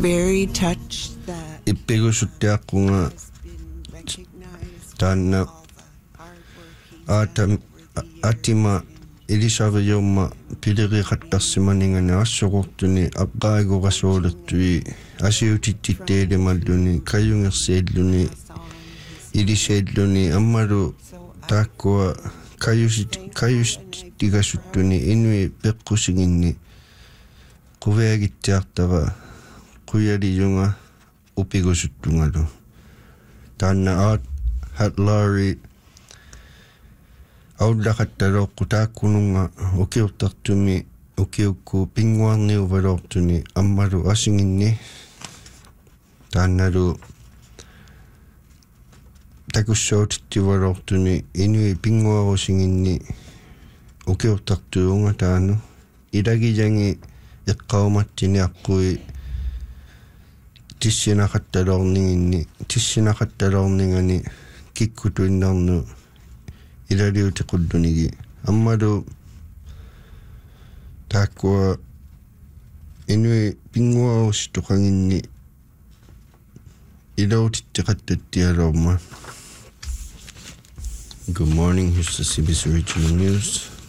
very touched that ipigusuttiaqqunga taanna atima ilisaviyumma piliriqattarsimaningani assuqurtuni aqqaagurasuulertui asiutitteelimalluni kayungersiilluni iliseilluni ammalu taakkua kayusittigasuttuni inui peqqusiginni quveagittiartara quyaliyunga upigusuttungalu taanna hatlari aullaqattaloqqu taakkununga ukiuttartumi ukiukku pinguarniuvaloortuni ammalu asinginni taannalu takussautittivaloortuni inui pinguarusinginni ukiuttartuunga taanu ilagijangi eqqaumattini aqqui tissinaqattaloorningani kikkutuinnarnu ilaliutiqullunigi ammalu taakkua inui pinguarusituqanginni ilautittiqattattialoorma. Good morning, here's the CBC Regional News.